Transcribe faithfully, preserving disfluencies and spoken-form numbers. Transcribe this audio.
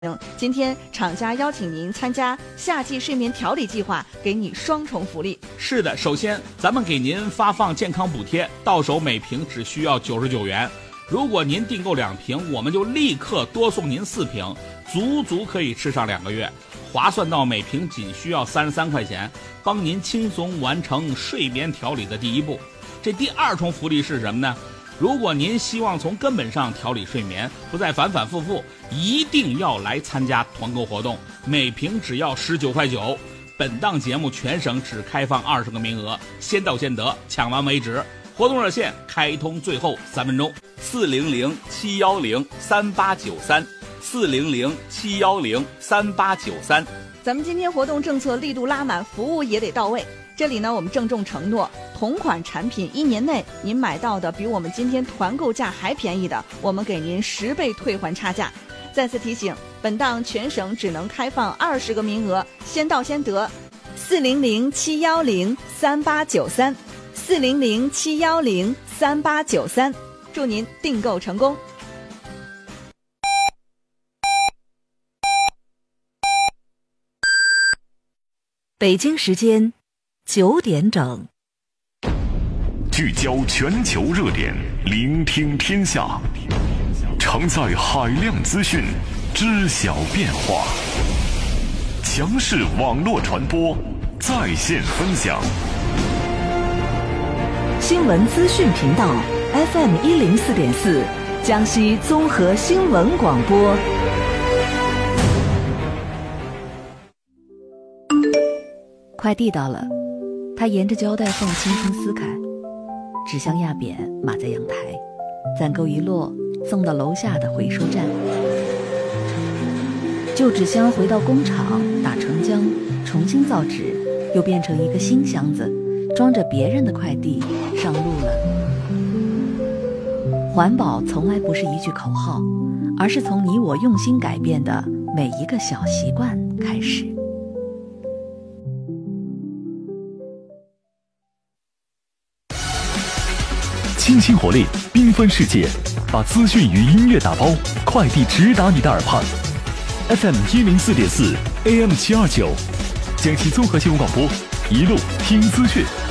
今天厂家邀请您参加夏季睡眠调理计划，给你双重福利。 是的，首先咱们给您发放健康补贴，到手每瓶只需要九十九元。如果您订购两瓶，我们就立刻多送您四瓶，足足可以吃上两个月，划算到每瓶仅需要三十三块钱，帮您轻松完成睡眠调理的第一步。这第二重福利是什么呢？如果您希望从根本上调理睡眠，不再反反复复，一定要来参加团购活动，每瓶只要十九块九。本档节目全省只开放二十个名额，先到先得，抢完为止。活动热线开通最后三分钟， 四零零七幺零三八九三，四零零七幺零三八九三。 咱们今天活动政策力度拉满，服务也得到位。这里呢，我们郑重承诺，同款产品一年内您买到的比我们今天团购价还便宜的，我们给您十倍退还差价。再次提醒，本档全省只能开放二十个名额，先到先得。四零零七幺零三八九三，四零零七幺零三八九三，祝您订购成功。 北京时间九点整， 聚焦全球热点，聆听天下，承载海量资讯，知晓变化。强势网络传播，在线分享。 新闻资讯频道 F M 一零四点四，江西综合新闻广播。快递到了，他沿着胶带缝轻轻撕开，纸箱压扁码在阳台，攒够一摞送到楼下的回收站。旧纸箱回到工厂打成浆，重新造纸，又变成一个新箱子，装着别人的快递上路了。环保从来不是一句口号，而是从你我用心改变的每一个小习惯开始。 清新活力，缤纷世界，把资讯与音乐打包，快递直达你的耳畔。F M 一零四点四 ，A M 七二九，江西综合新闻广播，一路听资讯。